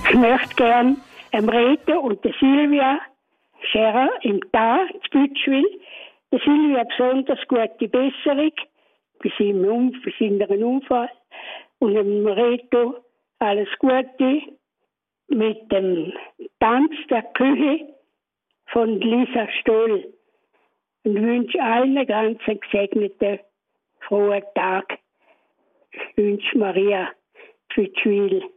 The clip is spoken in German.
Ich möchte gern Reto und der Silvia Scherer im Tal, in Bütschwil. Der Silvia besonders gute Besserung bei seinem Unfall. Und dem Reto alles Gute mit dem Tanz der Küche von Lisa Stoll. Und wünsche allen einen ganz gesegneten, frohen Tag. Ich wünsche Maria Bütschwil.